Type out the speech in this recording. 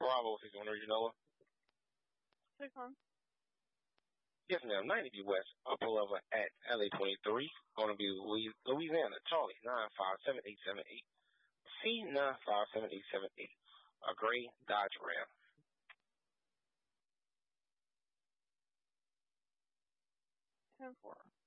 Bravo, 600, you know. 600. Yes, ma'am. 90 West, upper level at LA 23. Going to be Louisiana, Charlie 957-878. C957-878. A gray Dodge Ram. 10-4.